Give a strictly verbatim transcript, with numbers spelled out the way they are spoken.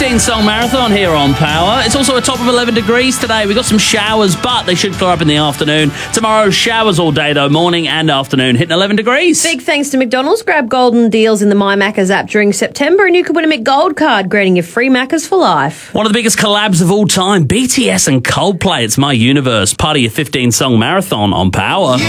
fifteen song marathon here on Power. It's also a top of eleven degrees today. We've got some showers, but they should clear up in the afternoon. Tomorrow, showers all day, though, morning and afternoon, hitting eleven degrees. Big thanks to McDonald's. Grab golden deals in the My Maccas app during September, and you could win a McGold card, granting you free Maccas for life. One of the biggest collabs of all time, B T S and Coldplay. It's My Universe, part of your fifteen song marathon on Power.